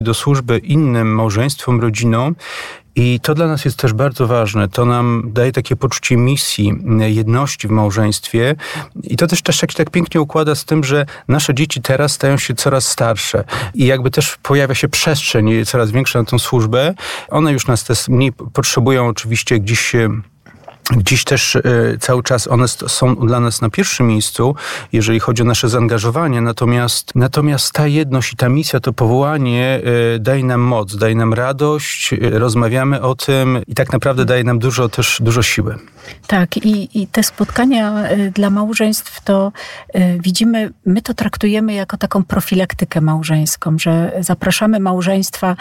do służby innym małżeństwom, rodzinom. I to dla nas jest też bardzo ważne. To nam daje takie poczucie misji, jedności w małżeństwie. I to też się tak pięknie układa z tym, że nasze dzieci teraz stają się coraz starsze. I jakby też pojawia się przestrzeń coraz większa na tę służbę. One już nas też mniej potrzebują oczywiście Gdzieś też cały czas one są dla nas na pierwszym miejscu, jeżeli chodzi o nasze zaangażowanie, natomiast ta jedność i ta misja, to powołanie daje nam moc, daje nam radość, rozmawiamy o tym i tak naprawdę daje nam dużo siły. Tak, i te spotkania dla małżeństw to widzimy, my to traktujemy jako taką profilaktykę małżeńską, że zapraszamy małżeństwa,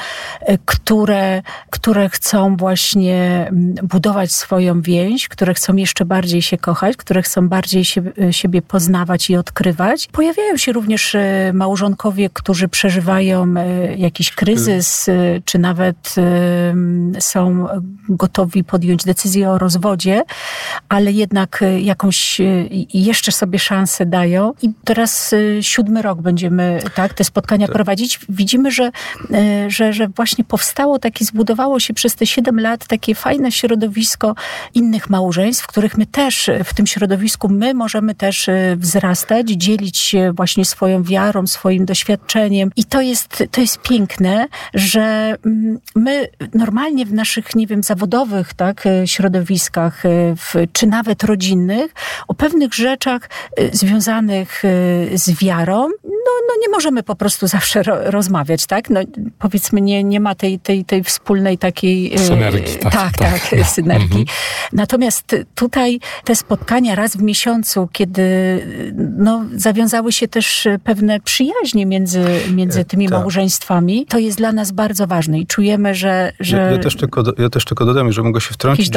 które chcą właśnie budować swoją więź, które chcą jeszcze bardziej się kochać, które chcą bardziej siebie poznawać i odkrywać. Pojawiają się również małżonkowie, którzy przeżywają jakiś kryzys, czy nawet są gotowi podjąć decyzję o rozwodzie, ale jednak jakąś jeszcze sobie szansę dają. I teraz 7. rok będziemy te spotkania prowadzić. Widzimy, że właśnie zbudowało się przez te 7 lat takie fajne środowisko innych małżeństw, w których my też, w tym środowisku my możemy też wzrastać, dzielić się właśnie swoją wiarą, swoim doświadczeniem. I to jest piękne, że my normalnie w naszych, zawodowych środowiskach, czy nawet rodzinnych, o pewnych rzeczach związanych z wiarą, nie możemy po prostu zawsze rozmawiać, powiedzmy, nie ma tej wspólnej takiej synergii. Synergii. Natomiast tutaj te spotkania raz w miesiącu, kiedy zawiązały się też pewne przyjaźnie między tymi małżeństwami, to jest dla nas bardzo ważne i czujemy, że Ja też tylko dodam, że mogę się wtrącić,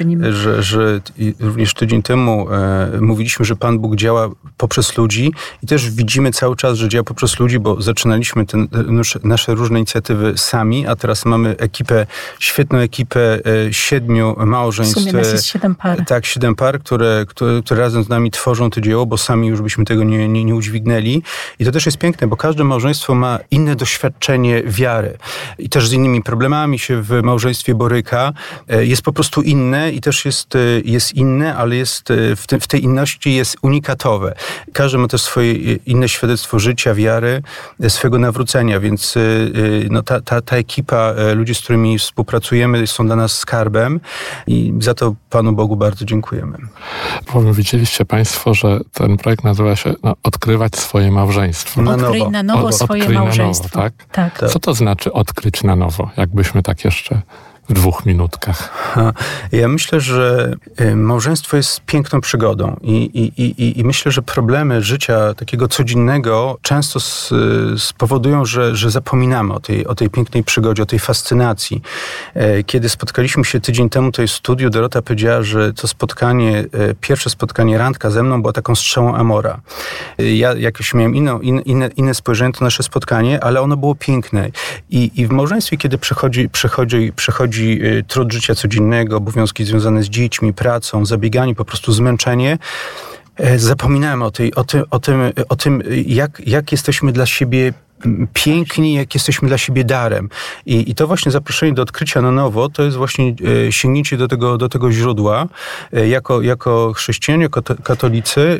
że również tydzień temu mówiliśmy, że Pan Bóg działa poprzez ludzi i też widzimy cały czas, że działa poprzez ludzi, bo zaczynaliśmy nasze różne inicjatywy sami, a teraz mamy świetną ekipę 7 małżeństw. W sumie nas jest 7 par. Tak, 7 par, które razem z nami tworzą to dzieło, bo sami już byśmy tego nie udźwignęli. I to też jest piękne, bo każde małżeństwo ma inne doświadczenie wiary. I też z innymi problemami się w małżeństwie boryka. Jest po prostu inne i też jest inne, ale w tej inności jest unikatowe. Każdy ma też swoje inne świadectwo życia, wiary, swojego nawrócenia, więc ta ekipa ludzi, z którymi współpracujemy, są dla nas skarbem i za to Panu Bogu bardzo dziękujemy. Widzieliście Państwo, że ten projekt nazywa się Odkrywać swoje małżeństwo. Odkryj na nowo swoje małżeństwo. Tak? Co to znaczy odkryć na nowo? Jakbyśmy tak jeszcze w 2 minutkach. Ja myślę, że małżeństwo jest piękną przygodą i myślę, że problemy życia takiego codziennego często spowodują, że zapominamy o tej pięknej przygodzie, o tej fascynacji. Kiedy spotkaliśmy się tydzień temu tutaj w studiu, Dorota powiedziała, że to pierwsze spotkanie, randka ze mną była taką strzałą Amora. Ja jakoś miałem inne spojrzenie na to nasze spotkanie, ale ono było piękne. I w małżeństwie, kiedy przychodzi trud życia codziennego, obowiązki związane z dziećmi, pracą, zabieganie, po prostu zmęczenie, zapominałem o tym, jak jesteśmy dla siebie piękni, jak jesteśmy dla siebie darem. I to właśnie zaproszenie do odkrycia na nowo, to jest właśnie sięgnięcie do tego źródła. Jako chrześcijanie, jako katolicy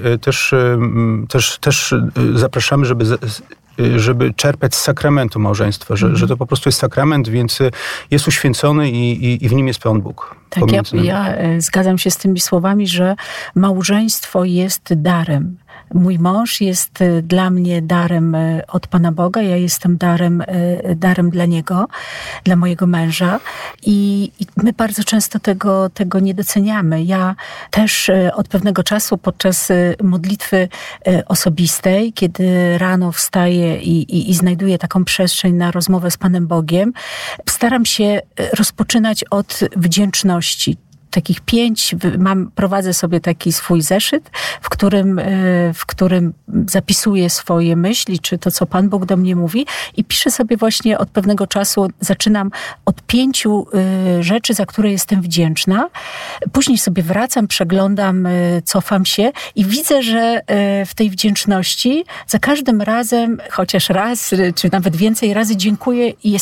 też zapraszamy, żeby czerpać z sakramentu małżeństwa, że to po prostu jest sakrament, więc jest uświęcony i w nim jest Pan Bóg. Tak, ja zgadzam się z tymi słowami, że małżeństwo jest darem. Mój mąż jest dla mnie darem od Pana Boga, ja jestem darem dla niego, dla mojego męża i my bardzo często tego nie doceniamy. Ja też od pewnego czasu podczas modlitwy osobistej, kiedy rano wstaję i znajduję taką przestrzeń na rozmowę z Panem Bogiem, staram się rozpoczynać od wdzięczności. takich 5, prowadzę sobie taki swój zeszyt, w którym zapisuję swoje myśli, czy to, co Pan Bóg do mnie mówi i piszę sobie właśnie od pewnego czasu, zaczynam od 5 rzeczy, za które jestem wdzięczna. Później sobie wracam, przeglądam, cofam się i widzę, że w tej wdzięczności za każdym razem, chociaż raz, czy nawet więcej razy dziękuję i